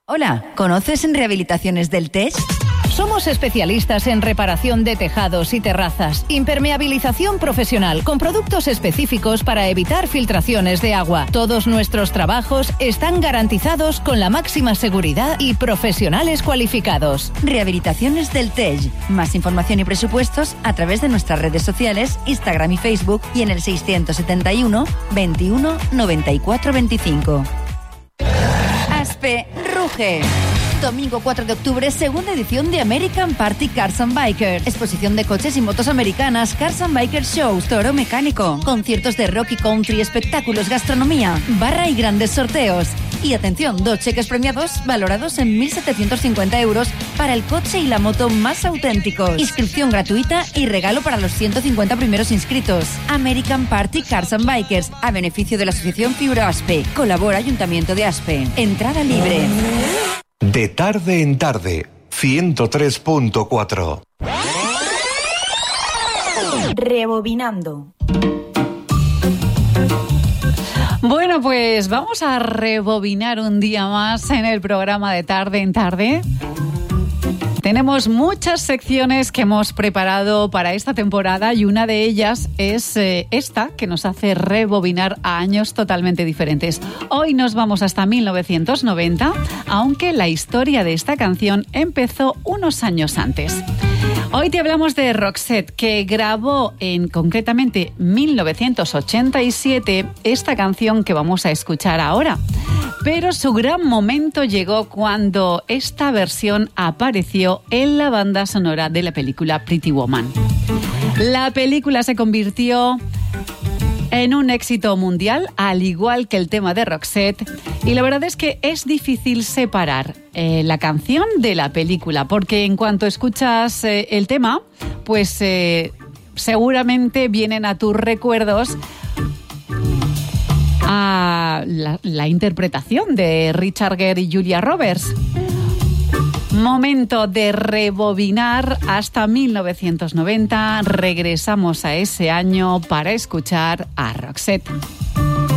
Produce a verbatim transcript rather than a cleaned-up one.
Hola, ¿conoces en Rehabilitaciones del Tej? Somos especialistas en reparación de tejados y terrazas, impermeabilización profesional con productos específicos para evitar filtraciones de agua. Todos nuestros trabajos están garantizados con la máxima seguridad y profesionales cualificados. Rehabilitaciones del Tej. Más información y presupuestos a través de nuestras redes sociales, Instagram y Facebook y en el seiscientos setenta y uno, veintiuno, noventa y cuatro, veinticinco. Aspe ruge. Domingo cuatro de octubre, segunda edición de American Party Cars and Bikers. Exposición de coches y motos americanas, Cars and Bikers Shows, toro mecánico, conciertos de rock y country, espectáculos, gastronomía, barra y grandes sorteos. Y atención, dos cheques premiados valorados en mil setecientos cincuenta euros para el coche y la moto más auténticos. Inscripción gratuita y regalo para los ciento cincuenta primeros inscritos. American Party Cars and Bikers, a beneficio de la Asociación Fibro Aspe. Colabora Ayuntamiento de Aspe. Entrada libre. De tarde en tarde, ciento tres punto cuatro. Rebobinando. Bueno, pues vamos a rebobinar un día más en el programa de Tarde en Tarde. Tenemos muchas secciones que hemos preparado para esta temporada y una de ellas es eh, esta, que nos hace rebobinar a años totalmente diferentes. Hoy nos vamos hasta mil novecientos noventa, aunque la historia de esta canción empezó unos años antes. Hoy te hablamos de Roxette, que grabó en concretamente mil novecientos ochenta y siete esta canción que vamos a escuchar ahora. Pero su gran momento llegó cuando esta versión apareció en la banda sonora de la película Pretty Woman. La película se convirtió en un éxito mundial, al igual que el tema de Roxette, y la verdad es que es difícil separar eh, la canción de la película, porque en cuanto escuchas eh, el tema, pues eh, seguramente vienen a tus recuerdos a la, la interpretación de Richard Gere y Julia Roberts. Momento de rebobinar hasta mil novecientos noventa. Regresamos a ese año para escuchar a Roxette.